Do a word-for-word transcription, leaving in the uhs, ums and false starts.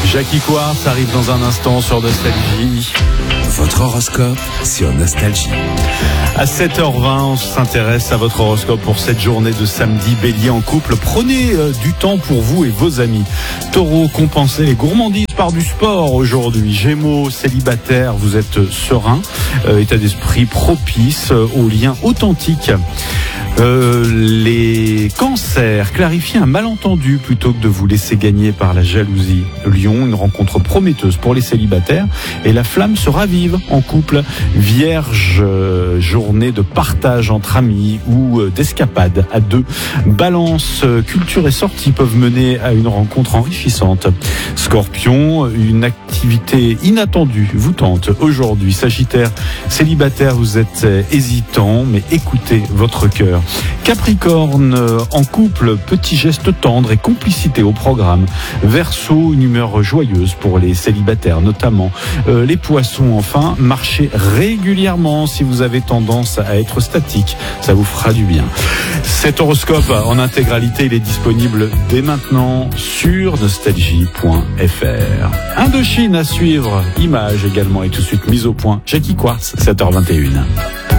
Jackie Quartz arrive dans un instant sur Nostalgie. Votre horoscope sur Nostalgie. À sept heures vingt, on s'intéresse à votre horoscope pour cette journée de samedi. Bélier en couple, prenez euh, du temps pour vous et vos amis. Taureau, compensez les gourmandises par du sport aujourd'hui. Gémeaux, célibataire, vous êtes serein. Euh, état d'esprit propice euh, aux liens authentiques. Euh, les cancers, clarifiez un malentendu plutôt que de vous laisser gagner par la jalousie. Lion, une rencontre prometteuse pour les célibataires et la flamme se ravive en couple. Vierge, euh, journée de partage entre amis ou euh, d'escapade à deux. Balance, euh, culture et sortie peuvent mener à une rencontre enrichissante. Scorpion, une activité inattendue vous tente aujourd'hui. Sagittaire, célibataire, vous êtes euh, hésitant mais écoutez votre cœur. Capricorne, en couple, petit geste tendre et complicité au programme. Verseau, une humeur joyeuse pour les célibataires notamment. Euh, les poissons, enfin, marchez régulièrement si vous avez tendance à être statique. Ça vous fera du bien. Cet horoscope en intégralité, il est disponible dès maintenant sur nostalgie point f r. Indochine à suivre, images également et tout de suite mise au point. Jackie Quartz, sept heures vingt et une.